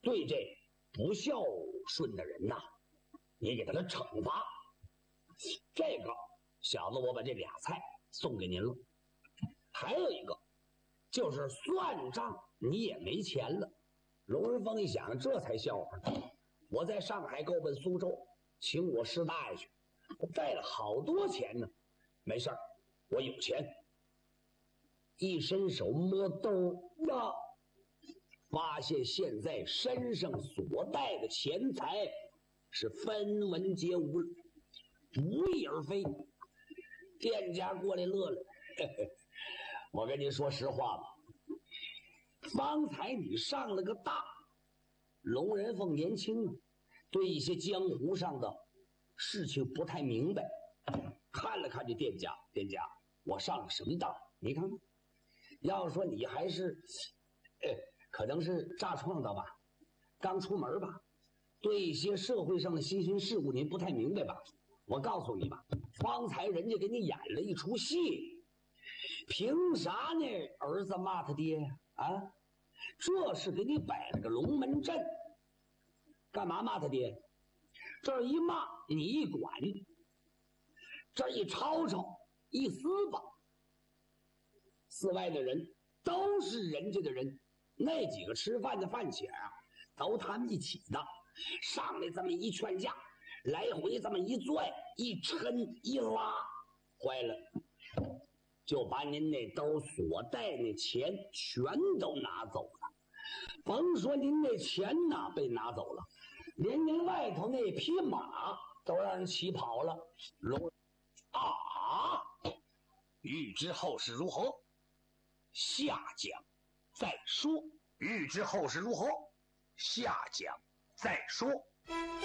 对这不孝顺的人呐，你给他个惩罚。这个小子，我把这俩菜送给您了。还有一个就是算账，你也没钱了。龙人凤一想，这才笑话呢。我在上海够奔苏州，请我师大爷去，我带了好多钱呢。没事儿，我有钱。一伸手摸兜呀，发现现在身上所带的钱财是分文皆无了，不翼而飞。店家过来乐了，我跟您说实话吧，方才你上了个当。龙人凤年轻啊，对一些江湖上的事情不太明白，看了看这店家，我上了什么当？你看看，要说你还是可能是乍创的吧，刚出门吧，对一些社会上的新鲜事物您不太明白吧。我告诉你吧，方才人家给你演了一出戏，凭啥呢？儿子骂他爹啊，这是给你摆了个龙门阵。干嘛骂他爹？这一骂你一管，这一吵吵一撕吧，寺外的人都是人家的人，那几个吃饭的饭钱啊，都他们一起的。上来这么一劝架，来回这么一拽一抻一拉，坏了，就把您那兜所带那钱全都拿走了。甭说您那钱呐被拿走了，连您外头那匹马都让人骑跑了。龙啊， 欲知后事如何，下讲再说。欲知后事如何，下讲再说。